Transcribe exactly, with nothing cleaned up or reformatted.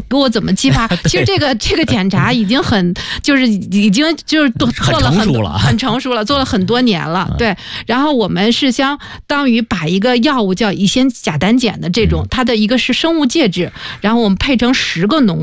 给我怎么激发？其实这个这个检查已经很就是已经就是做做了很多很成熟了，做了很多年了。对，然后我们是相当于把一个药物叫乙酰甲胆碱的这种，它的一个是生物介质，然后我们配成十个农